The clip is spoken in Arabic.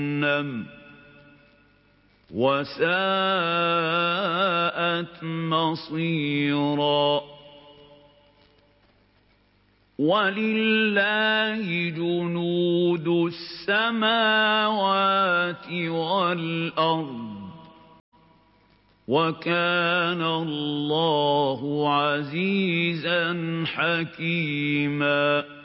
جَهَنَّمَ وَسَاءَتْ مَصِيرًا وَلِلَّهِ جُنُودُ السَّمَاوَاتِ وَالْأَرْضِ وَكَانَ اللَّهُ عَزِيزًا حَكِيمًا